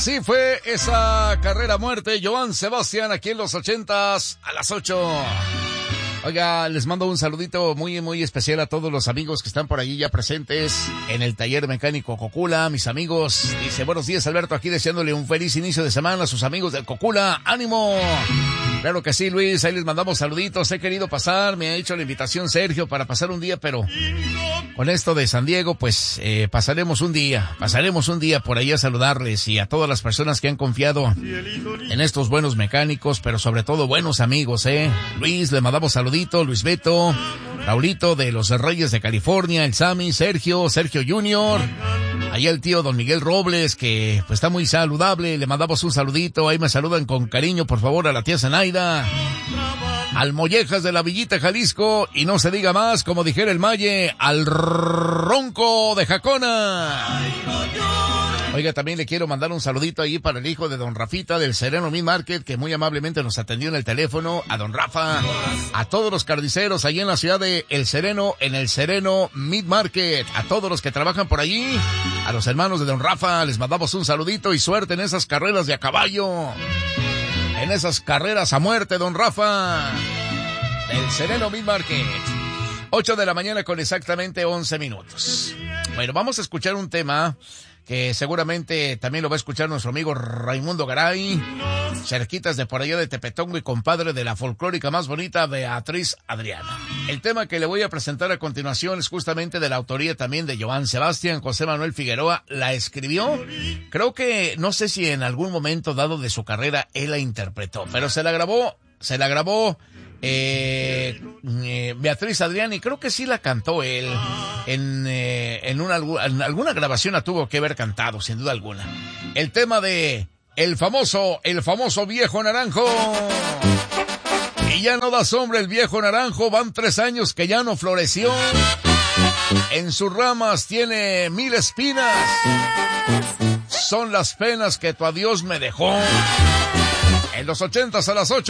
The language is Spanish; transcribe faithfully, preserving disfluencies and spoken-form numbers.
Sí fue esa carrera a muerte, Joan Sebastián, aquí en los ochentas a las ocho. Oiga, les mando un saludito muy, muy especial a todos los amigos que están por allí ya presentes en el taller mecánico Cocula, mis amigos. Dice, buenos días, Alberto, aquí deseándole un feliz inicio de semana a sus amigos del Cocula. ¡Ánimo! Claro que sí, Luis, ahí les mandamos saluditos. He querido pasar, me ha hecho la invitación Sergio para pasar un día, pero con esto de San Diego, pues eh, pasaremos un día, pasaremos un día por ahí a saludarles y a todas las personas que han confiado en estos buenos mecánicos, pero sobre todo buenos amigos, ¿eh? Luis, le mandamos saludito, Luis Beto, Raulito de los Reyes de California, el Sammy, Sergio, Sergio junior, ahí el tío Don Miguel Robles, que pues está muy saludable, le mandamos un saludito, ahí me saludan con cariño, por favor, a la tía Zenaida, al Mollejas de la Villita, Jalisco, y no se diga más, como dijera el Maye, al Ronco de Jacona. Oiga, también le quiero mandar un saludito ahí para el hijo de Don Rafita del Sereno Meat Market, que muy amablemente nos atendió en el teléfono, a Don Rafa, a todos los carniceros allí en la ciudad de El Sereno, en el Sereno Meat Market, a todos los que trabajan por allí, a los hermanos de Don Rafa, les mandamos un saludito y suerte en esas carreras de a caballo, en esas carreras a muerte, Don Rafa, del Sereno Meat Market. Ocho de la mañana con exactamente once minutos. Bueno, vamos a escuchar un tema que seguramente también lo va a escuchar nuestro amigo Raimundo Garay, cerquitas de por allá de Tepetongo y compadre de la folclórica más bonita, Beatriz Adriana. El tema que le voy a presentar a continuación es justamente de la autoría también de Joan Sebastián. José Manuel Figueroa la escribió. Creo que, no sé si en algún momento dado de su carrera él la interpretó, pero se la grabó, se la grabó Eh, eh, Beatriz Adrián, y creo que sí la cantó él en, eh, en, una, en alguna grabación la tuvo que haber cantado, sin duda alguna. El tema de el famoso, el famoso viejo naranjo. Y ya no da sombra el viejo naranjo, van tres años que ya no floreció. En sus ramas tiene mil espinas, son las penas que tu adiós me dejó. En los ochentas a las ocho.